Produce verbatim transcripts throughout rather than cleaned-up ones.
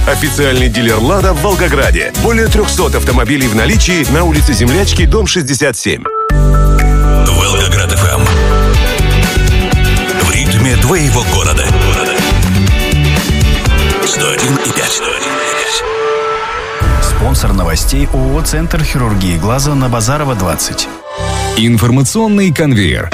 Официальный дилер «Лада» в Волгограде. Более трехсот автомобилей в наличии на улице Землячки, дом шестьдесят семь. Волгоград эф эм. В ритме твоего города. сто один и пять. Спонсор новостей ООО «Центр хирургии глаза» на Базарова, двадцать. Информационный конвейер.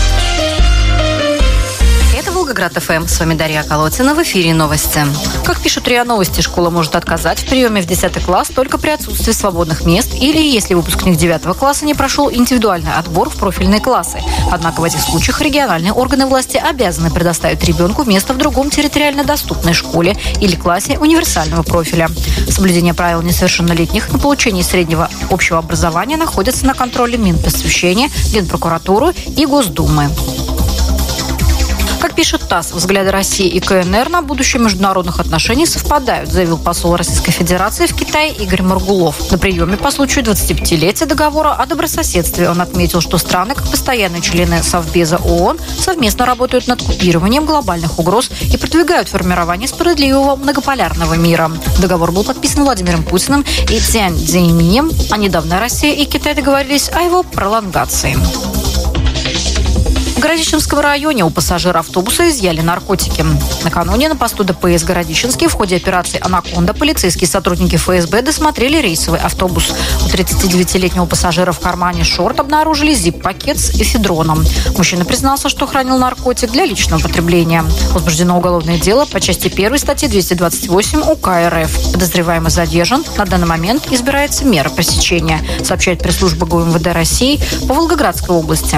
Волгоград эф эм. С вами Дарья Колотина. В эфире новости. Как пишут РИА Новости, школа может отказать в приеме в десятый класс только при отсутствии свободных мест или если выпускник девятого класса не прошел индивидуальный отбор в профильные классы. Однако в этих случаях региональные органы власти обязаны предоставить ребенку место в другом территориально доступной школе или классе универсального профиля. Соблюдение правил несовершеннолетних на получение среднего общего образования находится на контроле Минпросвещения, Генпрокуратуры и Госдумы. Как пишет ТАСС, взгляды России и ка эн эр на будущее международных отношений совпадают, заявил посол Российской Федерации в Китае Игорь Маргулов. На приеме по случаю двадцатипятилетия договора о добрососедстве он отметил, что страны, как постоянные члены Совбеза ООН, совместно работают над купированием глобальных угроз и продвигают формирование справедливого многополярного мира. Договор был подписан Владимиром Путиным и Цзянь Цзиньминем, а недавно Россия и Китай договорились о его пролонгации. В Городищенском районе у пассажира автобуса изъяли наркотики. Накануне на посту дэ пэ эс Городищенский в ходе операции «Анаконда» полицейские сотрудники эф эс бэ досмотрели рейсовый автобус. У тридцатидевятилетнего пассажира в кармане шорт обнаружили зип-пакет с эфедроном. Мужчина признался, что хранил наркотик для личного потребления. Возбуждено уголовное дело по части первой статьи двести двадцать восемь УК эр эф. Подозреваемый задержан. На данный момент избирается мера пресечения, сообщает пресс-служба гэ у эм вэ дэ России по Волгоградской области.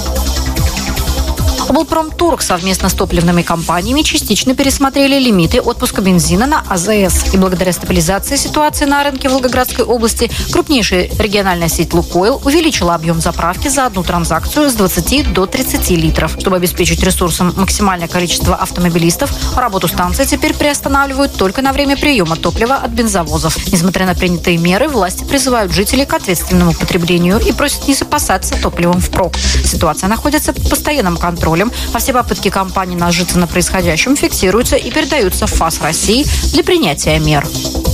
Облпромторг совместно с топливными компаниями частично пересмотрели лимиты отпуска бензина на а зэ эс. И благодаря стабилизации ситуации на рынке Волгоградской области крупнейшая региональная сеть «Лукойл» увеличила объем заправки за одну транзакцию с двадцати до тридцати литров. Чтобы обеспечить ресурсом максимальное количество автомобилистов, работу станции теперь приостанавливают только на время приема топлива от бензовозов. Несмотря на принятые меры, власти призывают жителей к ответственному потреблению и просят не запасаться топливом впрок. Ситуация находится под постоянным контролем, а все попытки компании нажиться на происходящем фиксируются и передаются в ФАС России для принятия мер.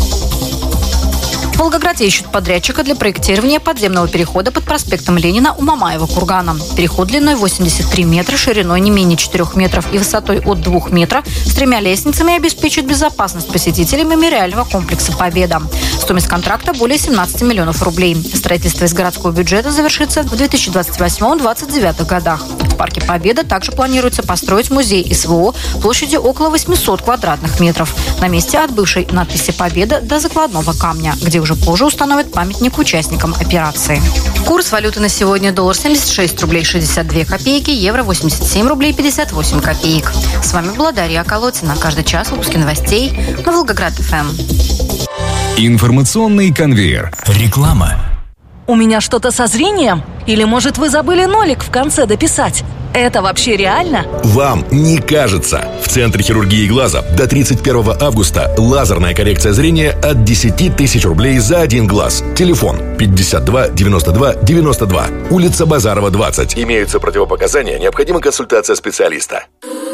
В Волгограде ищут подрядчика для проектирования подземного перехода под проспектом Ленина у Мамаева кургана. Переход длиной восемьдесят три метра, шириной не менее четырёх метров и высотой от двух метров с тремя лестницами обеспечит безопасность посетителей мемориального комплекса «Победа». Стоимость контракта более семнадцати миллионов рублей. Строительство из городского бюджета завершится в две тысячи двадцать восьмом — две тысячи двадцать девятом годах. В парке «Победа» также планируется построить музей эс вэ о площадью около восьмисот квадратных метров на месте от бывшей надписи «Победа» до закладного камня, где уже позже установят памятник участникам операции. Курс валюты на сегодня: доллар семьдесят шесть рублей шестьдесят две копейки, евро восемьдесят семь рублей пятьдесят восемь копеек. С вами была Дарья Колотина. Каждый час выпуски новостей на Волгоград эф эм. Информационный конвейер. Реклама. У меня что-то со зрением? Или, может, вы забыли нолик в конце дописать? Это вообще реально? Вам не кажется. В Центре хирургии глаза до тридцать первого августа лазерная коррекция зрения от десяти тысяч рублей за один глаз. Телефон пятьдесят два девяносто два девяносто два. Улица Базарова, двадцать. Имеются противопоказания, необходима консультация специалиста.